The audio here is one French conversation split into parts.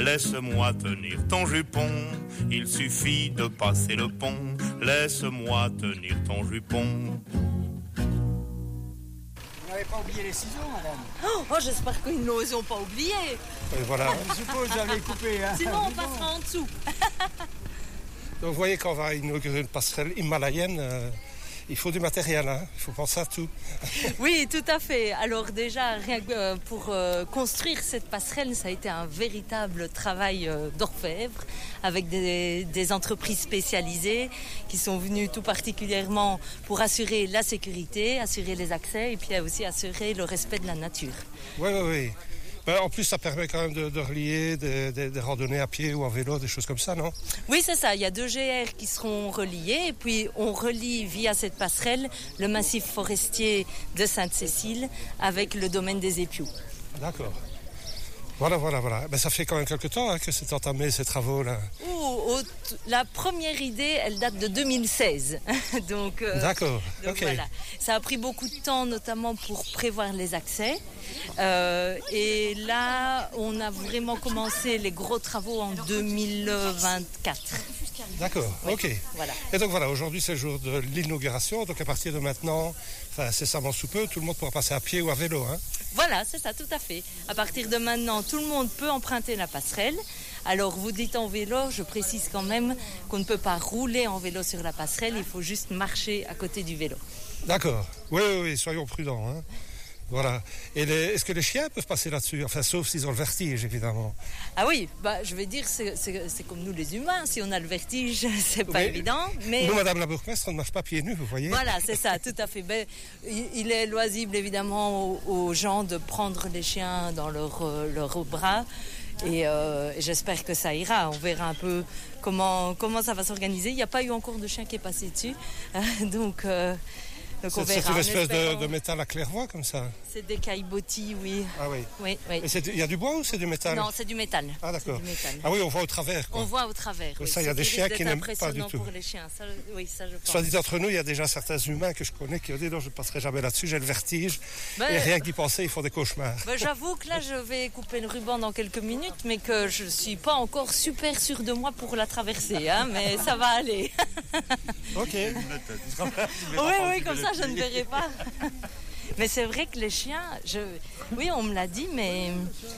Laisse-moi tenir ton jupon, il suffit de passer le pont. Laisse-moi tenir ton jupon. Vous n'avez pas oublié les ciseaux, madame? Oh, j'espère qu'ils ne nous ont pas oubliés. Et voilà. Je suppose que j'avais coupé. Hein. Sinon, on passera en dessous. Donc vous voyez, quand on va inaugurer une passerelle himalayenne, il faut du matériel, hein. Il faut penser à tout. Oui, tout à fait. Alors déjà, rien que pour construire cette passerelle, ça a été un véritable travail d'orfèvre avec des entreprises spécialisées qui sont venues tout particulièrement pour assurer la sécurité, assurer les accès et puis aussi assurer le respect de la nature. Oui. En plus, ça permet quand même de relier des randonnées à pied ou en vélo, des choses comme ça, non? Oui, c'est ça. Il y a 2 GR qui seront reliés. Et puis, on relie via cette passerelle le massif forestier de Sainte-Cécile avec le domaine des Épious. D'accord. Voilà. Ben, ça fait quand même quelques temps que c'est entamé, ces travaux-là. La première idée, elle date de 2016. Donc, D'accord, donc ok. Voilà. Ça a pris beaucoup de temps, notamment pour prévoir les accès. Et là, on a vraiment commencé les gros travaux en 2024. D'accord, Oui, ok. voilà. Et donc voilà, aujourd'hui c'est le jour de l'inauguration. Donc à partir de maintenant, incessamment sous peu, tout le monde pourra passer à pied ou à vélo, hein? Voilà, c'est ça, tout à fait. À partir de maintenant, tout le monde peut emprunter la passerelle. Alors, vous dites en vélo, je précise quand même qu'on ne peut pas rouler en vélo sur la passerelle, il faut juste marcher à côté du vélo. D'accord. Oui, soyons prudents, hein. Voilà. Et est-ce que les chiens peuvent passer là-dessus? Enfin, sauf s'ils ont le vertige, évidemment. Ah oui, je vais dire, c'est comme nous les humains. Si on a le vertige, c'est pas évident. Mais nous, Madame la bourgmestre, on ne marche pas pieds nus, vous voyez. Voilà, c'est ça, tout à fait. Il est loisible, évidemment, aux gens de prendre les chiens dans leurs bras. Et j'espère que ça ira. On verra un peu comment ça va s'organiser. Il n'y a pas eu encore de chien qui est passé dessus. Donc on verra. C'est une espèce de métal à claire-voie, comme ça? C'est des caillebotis, oui. Ah oui. Oui. Et il y a du bois ou c'est du métal? Non, c'est du métal. Ah d'accord. C'est du métal. Ah oui, on voit au travers, quoi. On voit au travers. Oui. Ça, il y a des chiens qui n'aiment pas du tout. Pour les chiens. Ça, oui, ça je pense. Soit dit entre nous, il y a déjà certains humains que je connais qui ont dit non, je ne passerai jamais là-dessus, j'ai le vertige. Et rien que d'y penser, ils font des cauchemars. J'avoue que là, je vais couper le ruban dans quelques minutes, mais que je ne suis pas encore super sûre de moi pour la traverser. Hein, mais ça va aller. Ok. Oui, comme ça, je ne verrai pas. Mais c'est vrai que les chiens, oui, on me l'a dit, mais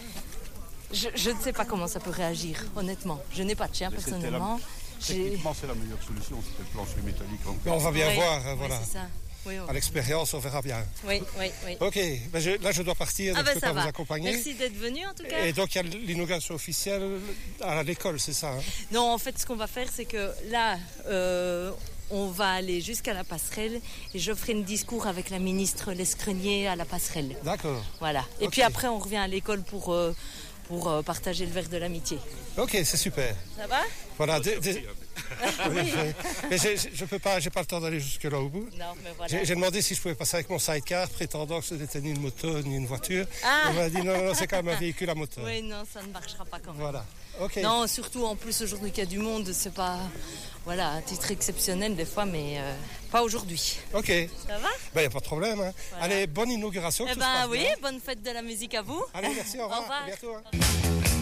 je ne sais pas comment ça peut réagir, honnêtement. Je n'ai pas de chien, personnellement. Techniquement, c'est la meilleure solution, c'était le plancher métallique. Mais on va bien voir, voilà. Oui, c'est ça. Oui, à l'expérience, on verra bien. Oui. Ok, là je dois partir, donc je ne peux pas vous accompagner. Merci d'être venu en tout cas. Et donc il y a l'inauguration officielle à l'école, c'est ça, hein? Non, en fait, ce qu'on va faire, c'est que là, on va aller jusqu'à la passerelle et je ferai un discours avec la ministre Lescrenier à la passerelle. D'accord. Voilà. Et puis après, on revient à l'école pour partager le verre de l'amitié. Ok, c'est super. Ça va? Voilà. Oui. Mais je peux pas, j'ai pas le temps d'aller jusque là au bout. Non, mais voilà. J'ai demandé si je pouvais passer avec mon sidecar, prétendant que ce n'était ni une moto ni une voiture. On m'a dit non, c'est quand même un véhicule à moteur. Oui, non, ça ne marchera pas quand même. Voilà. Ok. Non, surtout en plus aujourd'hui qu'il y a du monde, c'est pas, voilà, à titre exceptionnel des fois, mais pas aujourd'hui. Ok. Ça va? Il n'y a pas de problème. Hein. Voilà. Allez, bonne inauguration. Oui, bonne fête de la musique à vous. Allez, merci, au revoir. Au revoir. À bientôt. Hein.